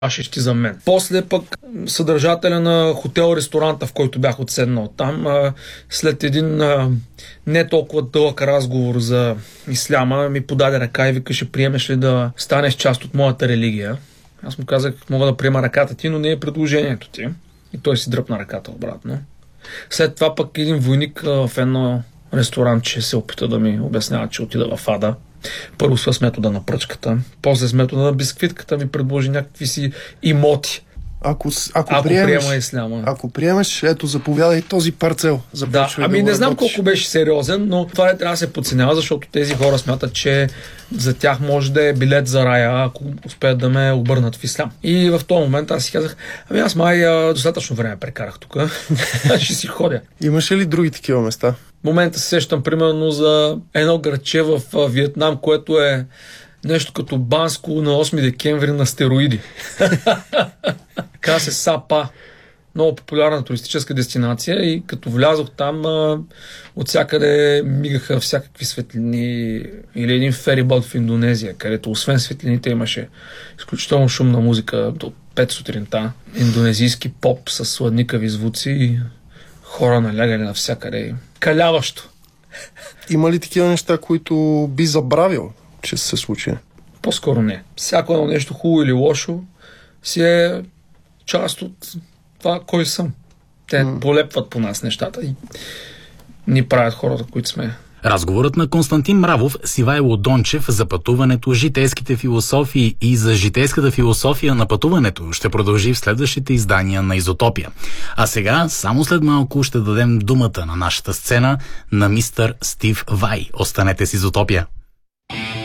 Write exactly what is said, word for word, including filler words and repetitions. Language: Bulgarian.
ашещи за мен. После пък съдържателя на хотел-ресторанта, в който бях отседнал там, след един не толкова дълъг разговор за исляма, ми подаде ръка и вика, ще приемеш ли да станеш част от моята религия? Аз му казах, мога да приема ръката ти, но не е предложението ти. И той си дръпна ръката обратно. След това пък един войник в едно ресторанче се опита да ми обяснява, че отида в ада. Първо с метода на пръчката, после с метода на бисквитката ми предложи някакви си имоти. Ако, ако, ако приемеш, приема исляма. Ако приемеш, ето, заповядай този парцел. Да, ами да не знам работиш. колко беше сериозен, но това не трябва да се подценява, защото тези хора смятат, че за тях може да е билет за рая, ако успеят да ме обърнат в ислям. И в този момент аз си казах, ами аз май а, достатъчно време прекарах тук, ще си ходя. Имаше ли други такива места? В момента се сещам примерно за едно градче в а, Виетнам, което е нещо като Банско на осми декември на стероиди. Каза се Сапа. Много популярна туристическа дестинация и като влязох там, а, от всякъде мигаха всякакви светлини или един ферибот в Индонезия, където освен светлините имаше изключително шумна музика до пет сутринта. Индонезийски поп с сладникави звуци и хора налягали навсякъде. Каляващо. Има ли такива неща, които би забравил, че се случи? По-скоро не. Всяко едно нещо хубаво или лошо си е част от това кой съм. Те mm. полепват по нас нещата и ни правят хората, които сме. Разговорът на Константин Мравов с Ивайло Дончев за пътуването, житейските философии и за житейската философия на пътуването ще продължи в следващите издания на Изотопия. А сега, само след малко, ще дадем думата на нашата сцена на мистър Стив Вай. Останете с Изотопия.